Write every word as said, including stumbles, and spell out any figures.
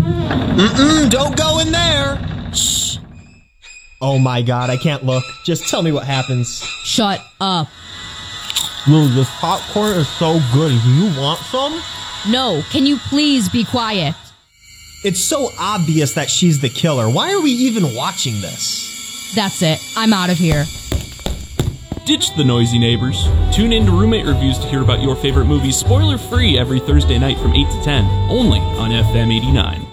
Mm-mm, don't go in there. Shh. Oh my god, I can't look. Just tell me what happens. Shut up. Lily, this popcorn is so good. Do you want some? No, can you please be quiet? It's so obvious that she's the killer. Why are we even watching this? That's it. I'm out of here. Ditch the noisy neighbors. Tune in to Roommate Reviews to hear about your favorite movies spoiler-free every Thursday night from eight to ten, only on F M eighty-nine.